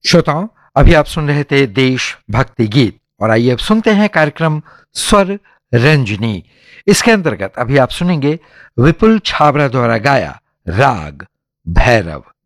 श्रोताओं, अभी आप सुन रहे थे देश भक्ति गीत और आइए अब सुनते हैं कार्यक्रम स्वर रंजनी। इसके अंतर्गत अभी आप सुनेंगे विपुल छाबड़ा द्वारा गाया राग भैरव।